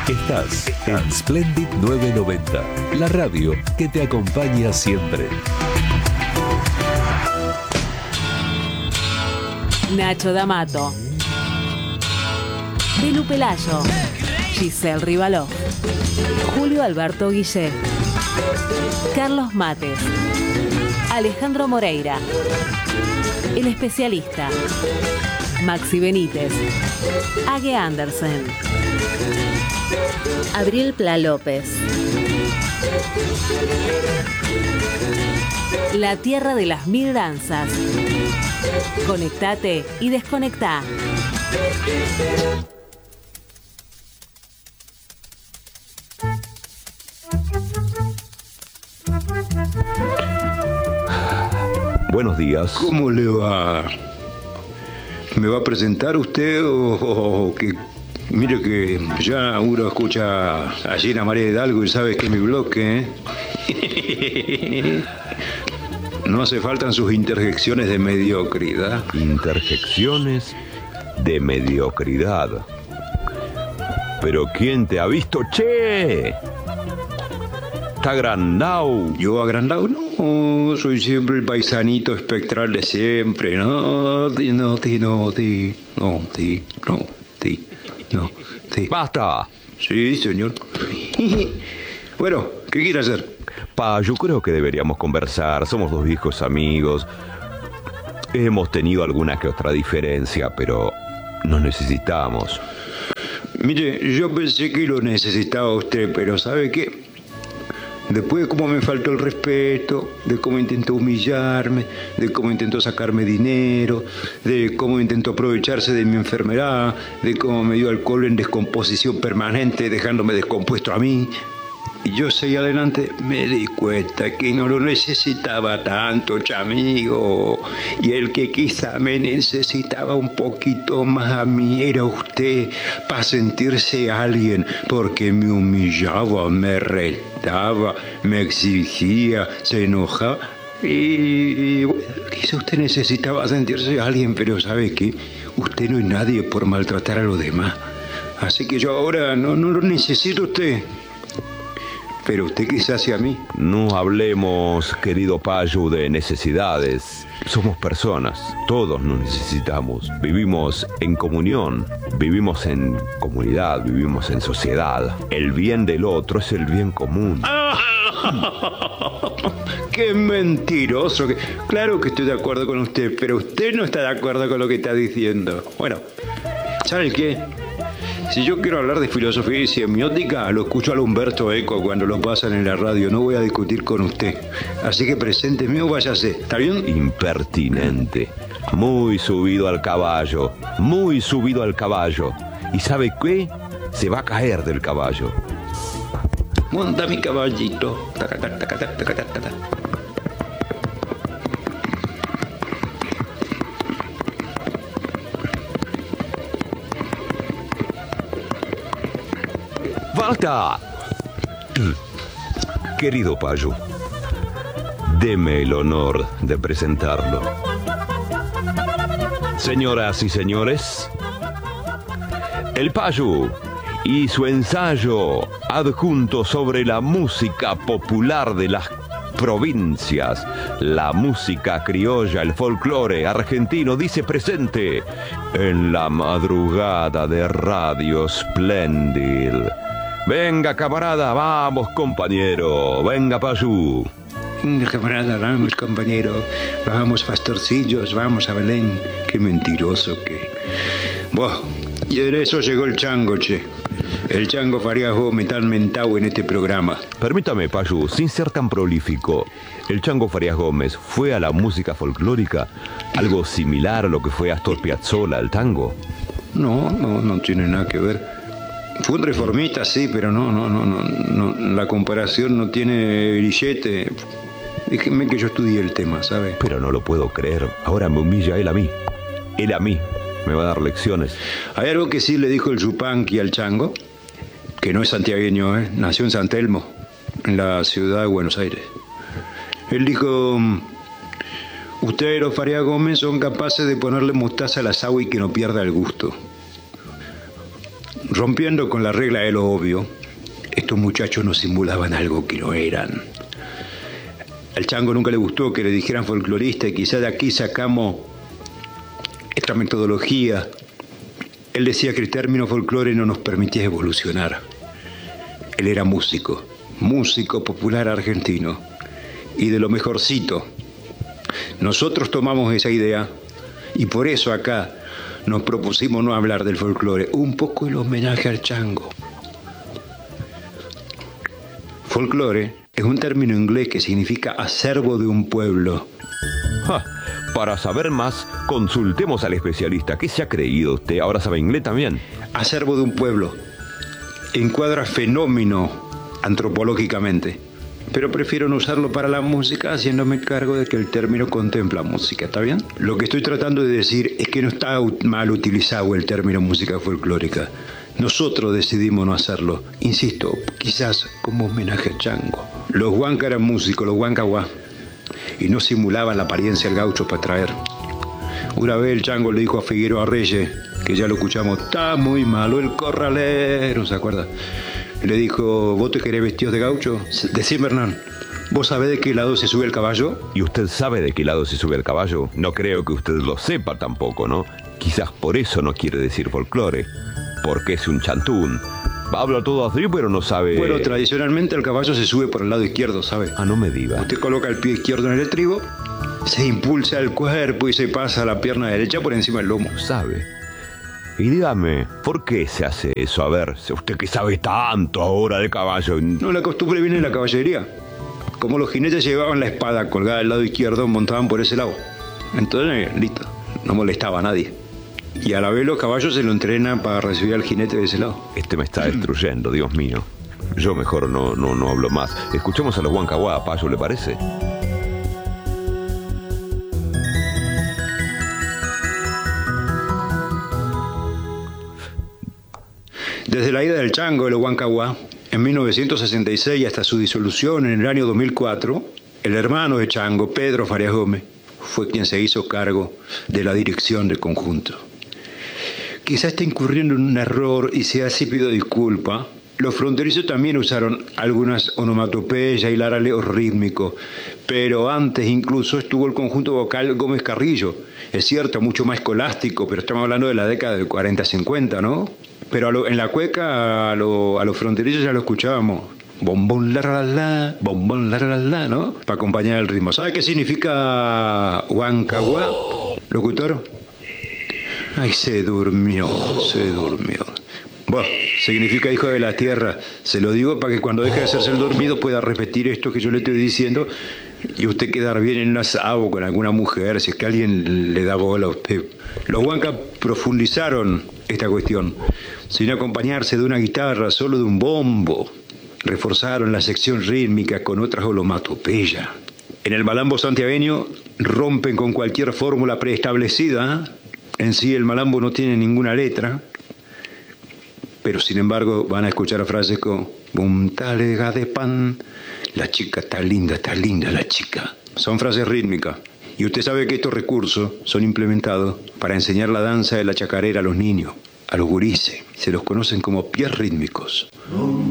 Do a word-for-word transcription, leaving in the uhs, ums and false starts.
Estás en Splendid novecientos noventa, la radio que te acompaña siempre. Nacho D'Amato, Belu Pelayo, Giselle Rivaló, Julio Alberto Guillé, Carlos Mates, Alejandro Moreira, El Especialista, Maxi Benítez, Age Andersen, Abril Pla López, La Tierra de las Mil Danzas. Conectate y desconectá. Buenos días. ¿Cómo le va? ¿Me va a presentar usted o, o, o que... Mire que ya uno escucha a Gina María Hidalgo y sabe que es mi bloque, ¿eh? No hace falta sus interjecciones de mediocridad. Interjecciones de mediocridad. ¿Pero quién te ha visto, che? ¿Está agrandado? ¿Yo agrandado? No, soy siempre el paisanito espectral de siempre. No, ti, no, ti, no, ti, no, ti, no, ti, no, ti. ¡Basta! Sí, señor. Bueno, ¿qué quiere hacer? Pa, yo creo que deberíamos conversar. Somos dos viejos amigos. Hemos tenido alguna que otra diferencia, pero nos necesitamos. Mire, yo pensé que lo necesitaba usted, pero ¿sabe qué? Después de cómo me faltó el respeto, de cómo intentó humillarme, de cómo intentó sacarme dinero, de cómo intentó aprovecharse de mi enfermedad, de cómo me dio alcohol en descomposición permanente, dejándome descompuesto a mí. Y yo seguí adelante, me di cuenta que no lo necesitaba tanto, chamigo. Y el que quizá me necesitaba un poquito más a mí era usted, para sentirse alguien, porque me humillaba, me retaba, me exigía, se enojaba. Y, y bueno, quizá usted necesitaba sentirse alguien, pero ¿sabe qué? Usted no es nadie por maltratar a los demás. Así que yo ahora no, no lo necesito a usted. Pero usted quizás hacia mí. No hablemos, querido Payu, de necesidades. Somos personas, todos nos necesitamos. Vivimos en comunión, vivimos en comunidad, vivimos en sociedad. El bien del otro es el bien común. ¡Qué mentiroso! Claro que estoy de acuerdo con usted, pero usted no está de acuerdo con lo que está diciendo. Bueno, ¿sabe qué? Si yo quiero hablar de filosofía y semiótica, lo escucho a Humberto Eco cuando lo pasan en la radio. No voy a discutir con usted. Así que presénteme o váyase. ¿Está bien? Impertinente. Muy subido al caballo. Muy subido al caballo. ¿Y sabe qué? Se va a caer del caballo. Monta mi caballito. Taca, taca, taca, taca, taca, taca. ¡Basta! Querido Payu, deme el honor de presentarlo. Señoras y señores, el Payu y su ensayo adjunto sobre la música popular de las provincias, la música criolla, el folclore argentino, dice presente en la madrugada de Radio Splendid. Venga, camarada, vamos, compañero. Venga, Payu. Venga, camarada, vamos, compañero. Vamos, pastorcillos, vamos a Belén. Qué mentiroso que... Buah, y en eso llegó el chango, che. El chango Farías Gómez, tan mentado en este programa. Permítame, Payu, sin ser tan prolífico, ¿el chango Farías Gómez fue a la música folclórica? ¿Algo similar a lo que fue Astor Piazzolla al tango? No, no, no tiene nada que ver. Fue un reformista, sí, pero no, no, no, no, no, la comparación no tiene grillete. Déjenme que yo estudie el tema, ¿sabe? Pero no lo puedo creer. Ahora me humilla él a mí. Él a mí. Me va a dar lecciones. Hay algo que sí le dijo el Yupanqui al chango, que no es santiagueño, ¿eh? Nació en San Telmo, en la ciudad de Buenos Aires. Él dijo: ustedes, los Farías Gómez, son capaces de ponerle mostaza al asado y que no pierda el gusto. Rompiendo con la regla de lo obvio, estos muchachos no simulaban algo que no eran. Al Chango nunca le gustó que le dijeran folclorista y quizá de aquí sacamos esta metodología. Él decía que el término folclore no nos permitía evolucionar. Él era músico, músico popular argentino y de lo mejorcito. Nosotros tomamos esa idea y por eso acá nos propusimos no hablar del folclore, un poco el homenaje al Chango. Folclore es un término inglés que significa acervo de un pueblo. Ja, para saber más, consultemos al especialista. ¿Qué se ha creído usted? ¿Ahora sabe inglés también? Acervo de un pueblo. Encuadra fenómeno antropológicamente. Pero prefiero no usarlo para la música, haciéndome cargo de que el término contempla música, ¿está bien? Lo que estoy tratando de decir es que no está mal utilizado el término música folclórica. Nosotros decidimos no hacerlo. Insisto, quizás como homenaje a Chango. Los huancas eran músicos, los huancahuá, y no simulaban la apariencia del gaucho para traer. Una vez el Chango le dijo a Figueroa Reyes, que ya lo escuchamos, está muy malo el corralero, ¿se acuerda? Le dijo, ¿vos te querés vestidos de gaucho? Decime, Hernán, ¿vos sabés de qué lado se sube el caballo? ¿Y usted sabe de qué lado se sube el caballo? No creo que usted lo sepa tampoco, ¿no? Quizás por eso no quiere decir folclore, porque es un chantún. Habla todo así, pero no sabe... Bueno, tradicionalmente el caballo se sube por el lado izquierdo, ¿sabe? Ah, no me diga. Usted coloca el pie izquierdo en el estribo, se impulsa el cuerpo y se pasa la pierna derecha por encima del lomo. ¿Sabe? Y dígame, ¿por qué se hace eso? A ver, usted que sabe tanto ahora de caballo. No, la costumbre viene de la caballería. Como los jinetes llevaban la espada colgada del lado izquierdo, montaban por ese lado. Entonces, listo, no molestaba a nadie. Y a la vez los caballos se lo entrenan para recibir al jinete de ese lado. Este me está destruyendo, Dios mío. Yo mejor no, no, no hablo más. Escuchemos a los huancahuá, Payo, ¿le parece? Desde la ida del Chango de los huancahuá, en mil novecientos sesenta y seis hasta su disolución en el año dos mil cuatro, el hermano de Chango, Pedro Farias Gómez, fue quien se hizo cargo de la dirección del conjunto. Quizá esté incurriendo en un error y si así pido disculpa. Los fronterizos también usaron algunas onomatopeyas y laraleos rítmicos, pero antes incluso estuvo el conjunto vocal Gómez Carrillo. Es cierto, mucho más escolástico, pero estamos hablando de la década del cuarenta cincuenta, ¿no? Pero a lo, en la cueca a, lo, a los fronterizos ya lo escuchábamos. Bombón la la la, bombón la la la, ¿no? Para acompañar el ritmo. ¿Sabe qué significa huancahuá, locutor? Ay, se durmió, se durmió. Bueno, significa hijo de la tierra. Se lo digo para que cuando deje de hacerse el dormido pueda repetir esto que yo le estoy diciendo y usted quedar bien en un asado con alguna mujer, si es que alguien le da bola a usted. Los huancas profundizaron esta cuestión, sin acompañarse de una guitarra, solo de un bombo. Reforzaron la sección rítmica con otras onomatopeyas. En el malambo santiagueño rompen con cualquier fórmula preestablecida. En sí el malambo no tiene ninguna letra, pero sin embargo van a escuchar frases como "Bum talega de pan, la chica está linda, está linda la chica". Son frases rítmicas. Y usted sabe que estos recursos son implementados para enseñar la danza de la chacarera a los niños, a los gurises. Se los conocen como pies rítmicos.